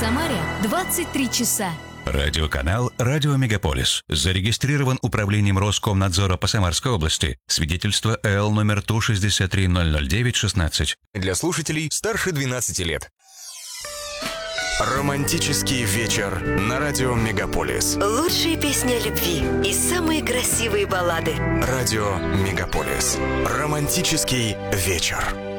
Самаре 23 часа. Радиоканал «Радио Мегаполис» зарегистрирован Управлением Роскомнадзора по Самарской области. Свидетельство ЭЛ номер 163-009-16. Для слушателей старше 12 лет. Романтический вечер на радио Мегаполис. Лучшие песни о любви и самые красивые баллады. Радио Мегаполис. Романтический вечер.